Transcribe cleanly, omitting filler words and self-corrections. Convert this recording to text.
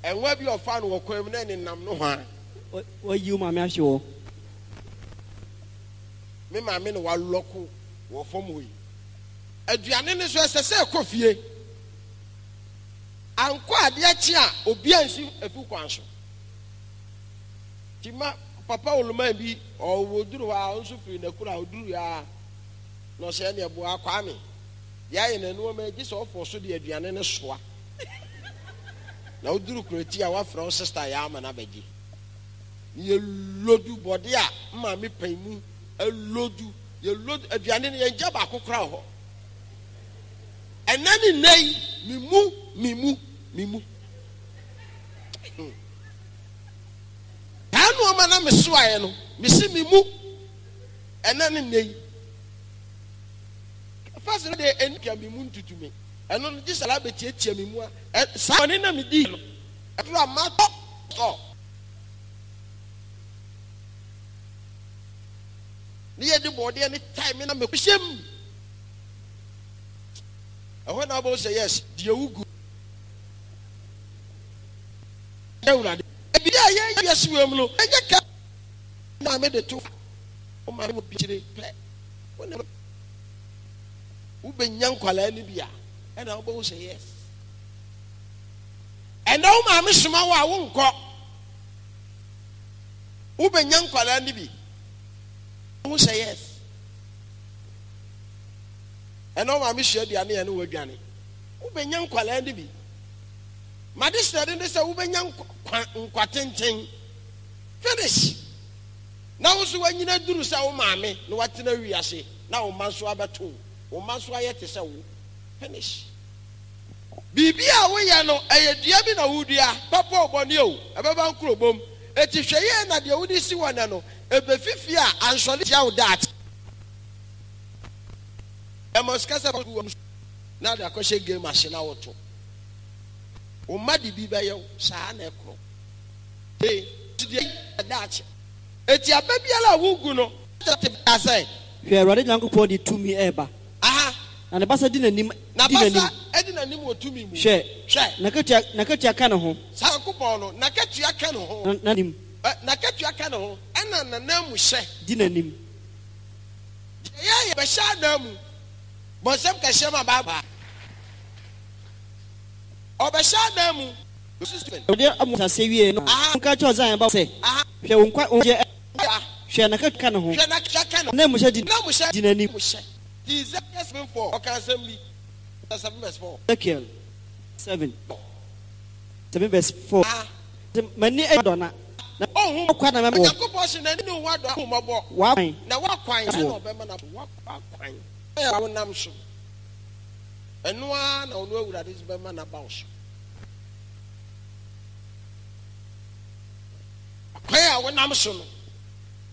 And where be your fan will come in Nam no one. What you, Mamma, sure? Me, my men were local or from we. A Giannis was a say coffee. And quite the chia, obiansi a few quanso. Tima, Papa will maybe or would do our own soup in the crowd do ya. No, say any of our kwame. Ya in a no man, this all for so the Giannis swa. Now do create our from sister Yam and Abedi. You load you body, mammy pay me, a load you load a Gianni and Jabako crowd. And then in nay, mimu. I know man, I'm a swine, Missy Mimu, and then in nay. First day, and can be moon to me. And on this alabity, Chemimua, and someone in a medium. If you are mad, near the body any time in a mission. And when I will say yes, dear Ugu. Yes, we will. I made the two. Oh, my would be Uben young Qualanibia. And I will say yes. And now, my Miss Mawa won't call Uben young Qualanibi. Who say yes? And now, my Miss Shady and the Granny. Uben young Qualanibi. Madista didn't say Uben young Quatenting. Finish. Now, so when you do so, mammy, no what we are say. Now, Mansua too. O Mansua yet is a finish. Bibia we ya no diabi na wudia papa obonio ababa nkrobom etihweye na de wudi si wana no ebefifia ansole tia udat emoskasa na da kwhye game machine awoto o madi bibaye saa na ekro de dat eti ababiala wugu no asai hwe rode nyankopon di tumi eba na ne basa di nanim edi nanim otumi mu hwe na katua ka ne ho sa kopon no na katua ka ne ho nanim na katua ka ne ho ana na namu hwe di nanim ya be sha namu bo sem ka hye ma baba obe sha namu ode amusa sewie no nka cho zan ba se hwe wonkwa onje hwe na katua ka ne ho hwe na katua ka ne namu hwe di nanim he is yes mean for okay assembly 7 verse 4 Ezekiel 7 verse 4 mani edona na oh kwa na me yakopon na ni wa do ahombo wa na wa kwan na obema na wa kwan ya wonam so eno a na onu awura de bema na ba so kwan ya wonam so no